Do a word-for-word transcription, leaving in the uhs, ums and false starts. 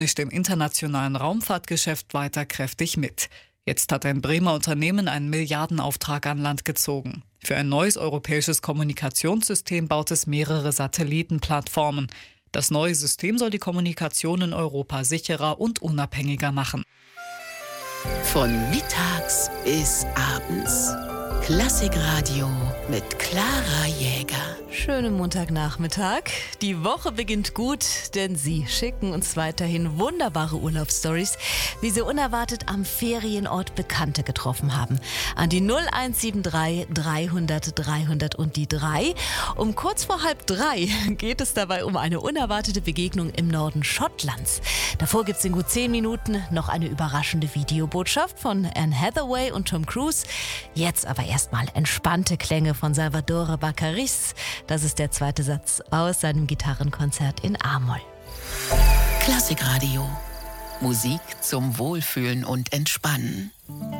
Mischt im internationalen Raumfahrtgeschäft weiter kräftig mit. Jetzt hat ein Bremer Unternehmen einen Milliardenauftrag an Land gezogen. Für ein neues europäisches Kommunikationssystem baut es mehrere Satellitenplattformen. Das neue System soll die Kommunikation in Europa sicherer und unabhängiger machen. Von mittags bis abends. Klassikradio mit Clara Jäger. Schönen Montagnachmittag. Die Woche beginnt gut, denn Sie schicken uns weiterhin wunderbare Urlaubsstories, wie Sie unerwartet am Ferienort Bekannte getroffen haben. An die null eins sieben drei dreihundert dreihundert und die drei. Um kurz vor halb drei geht es dabei um eine unerwartete Begegnung im Norden Schottlands. Davor gibt es in gut zehn Minuten noch eine überraschende Videobotschaft von Anne Hathaway und Tom Cruise. Jetzt aber erstmal entspannte Klänge von Salvatore Baccaris. Das ist der zweite Satz aus seinem Gitarrenkonzert in A-Moll. Klassikradio. Musik zum Wohlfühlen und Entspannen.